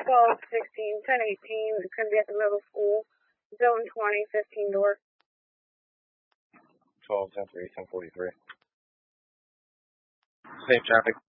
12:16, 10:18. It's going to be at the middle school. Zone 20, 15 door. 12, 10, 3, 10, 43. Safe traffic.